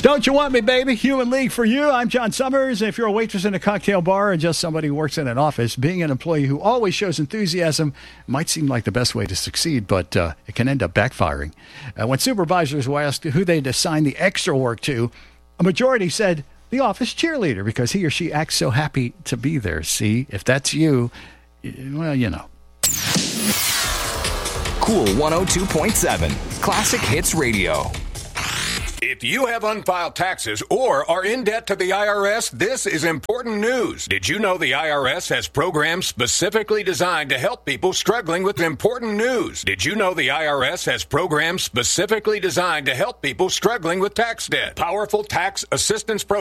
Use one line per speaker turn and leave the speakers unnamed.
Don't you want me, baby? Human League for you. I'm John Summers. If you're a waitress in a cocktail bar or just somebody who works in an office, being an employee who always shows enthusiasm might seem like the best way to succeed, but it can end up backfiring. When supervisors were asked who they'd assign the extra work to, a majority said the office cheerleader because he or she acts so happy to be there. See, if that's you, well, you know.
Cool 102.7 Classic Hits Radio.
If you have unfiled taxes or are in debt to the IRS, this is important news. Did you know the IRS has programs specifically designed to help people struggling with important news? Did you know the IRS has programs specifically designed to help people struggling with tax debt? Powerful tax assistance programs